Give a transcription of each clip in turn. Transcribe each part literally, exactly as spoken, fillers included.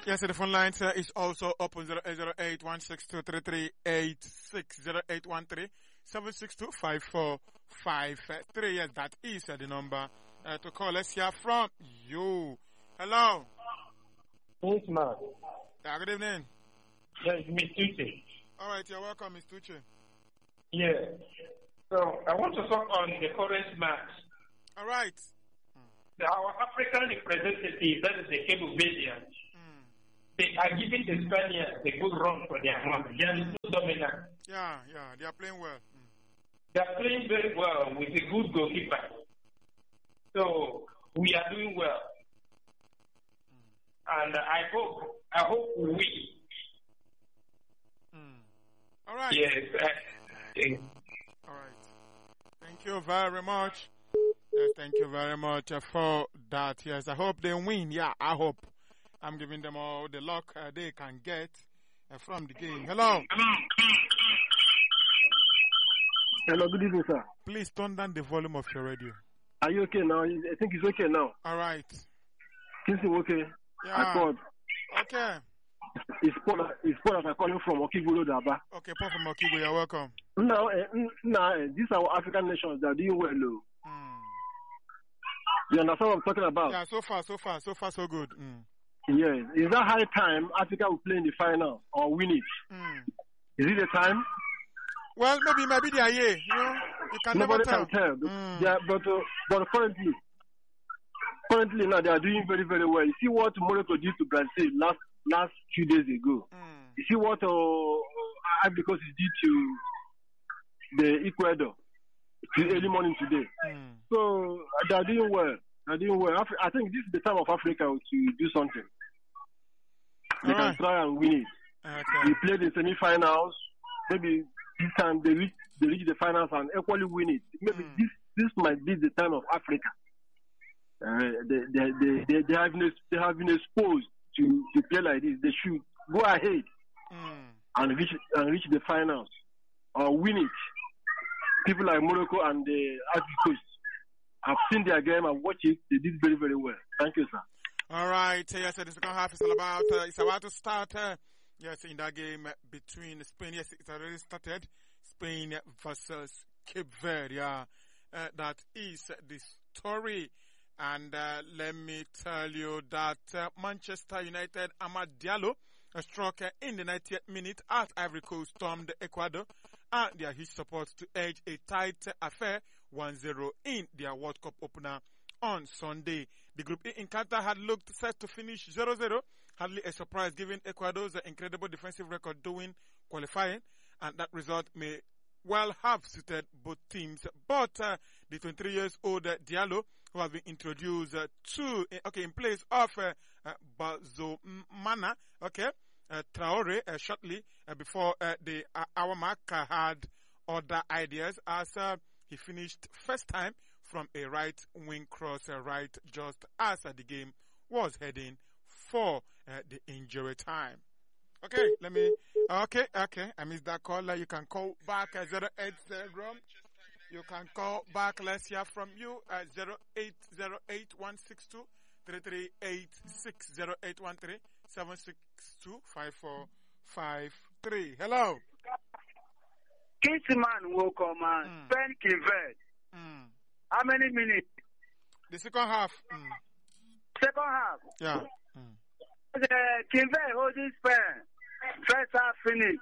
Yes, the phone line uh, is also open zero eight zero eight one six two three three eight six zero eight one three seven six two five four five three. Yes, that is uh, the number uh, to call. Let's hear from you. Hello. Yes, ma'am. Yeah, good evening. Yes, Miss Tuche. All right, you're welcome, Miss Tuche. Yeah. So I want to talk on the current match. All right. The, our African representative, that is the Cape Verdeans, Mm. they are giving the Spaniards a good run for their money. They are so dominant. Yeah, yeah, they are playing well. Mm. They are playing very well with a good goalkeeper. So we are doing well. And I hope, I hope we win. Mm. All right. Yes. Uh, All right. Thank you very much. Yes, thank you very much uh, for that. Yes, I hope they win. Yeah, I hope. I'm giving them all the luck uh, they can get uh, from the game. Hello. Hello, good evening, sir. Please turn down the volume of your radio. Are you okay now? I think it's okay now. All right. Kingston, okay? Yeah. I called. Okay. It's Paul, it's Paul that I'm calling from Okiguro, Daba. Okay, Paul from Okigo, you're welcome. Now, uh, now uh, these are our African nations that are doing well, though. Mm. You understand what I'm talking about? Yeah, so far, so far, so far, so good. Mm. Yes. Is that high time Africa will play in the final or win it? Mm. Is it the time? Well, maybe, maybe they are here. You know, you can Nobody never tell. can tell. Mm. They are, but, uh, but currently, currently now they are doing very, very well. You see what Morocco did to Brazil last last few days ago. Mm. You see what uh, Ivory Coast did to the Ecuador to early morning today. Mm. So they are doing well. They are doing well. Afri- I think this is the time of Africa to do something. They All can right. try and win it. Okay. We played in semi-finals. Maybe this time they reach they reach the finals and equally win it. Maybe Mm. this this might be the time of Africa. Uh, they, they, they, they, they have been they have been exposed to, to play like this. They should go ahead Mm. and reach and reach the finals or win it. People like Morocco and the Ivory Coast, I've seen their game and watched it. They did very very well. Thank you, sir. All right. Yes, the second half is all about. Uh, it's about to start. Uh, yes, in that game uh, between Spain. Yes, it's already started. Spain versus Cape Verde. Yeah, uh, that is the story. And uh, let me tell you that uh, Manchester United, Amad Diallo, a struck uh, in the ninetieth minute as Ivory Coast stormed Ecuador, and their huge support to edge a tight uh, affair one zero in their World Cup opener on Sunday. The Group E encounter had looked set to finish zero zero, hardly a surprise given Ecuador's uh, incredible defensive record doing qualifying, and that result may well have suited both teams. But uh, the twenty-three years old uh, Diallo, who has been introduced uh, to, uh, okay, in place of uh, uh, Bazomana, okay, uh, Traore, uh, shortly uh, before uh, the uh, hour mark, uh, had other ideas as uh, he finished first time from a right wing cross uh, right just as uh, the game was heading for uh, the injury time. Okay, let me, okay, okay, I missed that call. You can call back at zero eight zero. You can call back. Let's hear from you at zero eight zero eight one six two three three eight six zero eight one three seven six two five four five three. Hello. Kingsman will come and Mm. Spain Kivet. Mm. How many minutes? The second half. Mm. Second half. Yeah. Mm. The Kivet holding Spain. First half finished.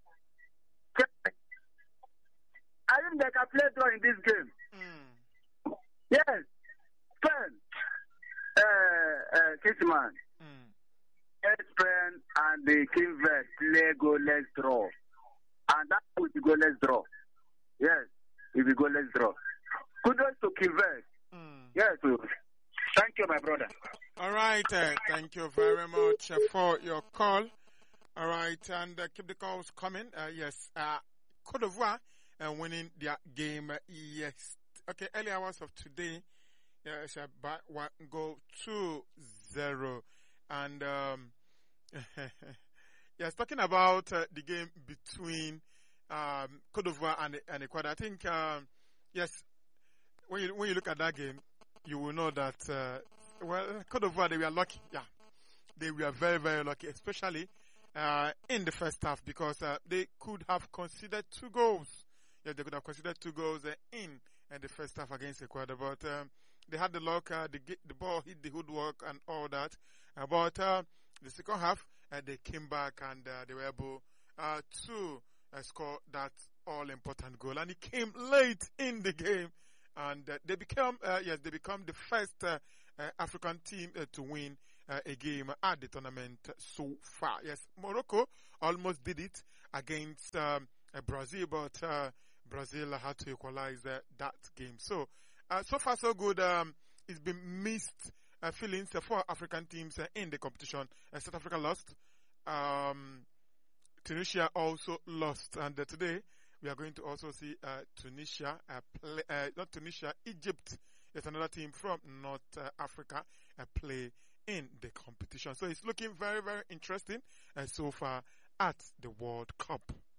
I think they can play draw in this game. Mm. Yes. Spain. Uh, uh, Kingsman. Mm. Spain and the Kivet play goalless draw. And that will be goalless draw. Yes. It will be goalless draw. Kudos to Kivet. Mm. Yes. Thank you, my brother. All right. Uh, thank you very much uh, for your call. All right. And uh, keep the calls coming. Uh, yes. Uh, Côte d'Ivoire uh, winning their game. Uh, yes. Okay. Early hours of today. Yes. Uh, by one goal to zero. And, um, yes, talking about uh, the game between um, Côte d'Ivoire and, and Ecuador, I think, um, yes, when you, when you look at that game, you will know that, uh, well, Côte d'Ivoire, they were lucky. Yeah. they were very, very lucky, especially uh, in the first half, because uh, they could have considered two goals. Yeah, they could have considered two goals uh, in uh, the first half against Ecuador, but um, they had the luck, uh, the, the ball hit the woodwork and all that. Uh, but uh, the second half, uh, they came back and uh, they were able uh, to uh, score that all-important goal. And it came late in the game, and uh, they become, uh, yes, they become the first uh, uh, African team uh, to win uh, a game at the tournament so far. Yes, Morocco almost did it against um, uh, Brazil, but uh, Brazil had to equalize uh, that game. So, uh, so far so good. Um, it's been mixed uh, feelings uh, for African teams uh, in the competition. Uh, South Africa lost. Um, Tunisia also lost, and uh, today we are going to also see uh, Tunisia, uh, play, uh, not Tunisia, Egypt. It's another team from North uh, Africa uh, play in the competition. So it's looking very, very interesting uh, so far at the World Cup.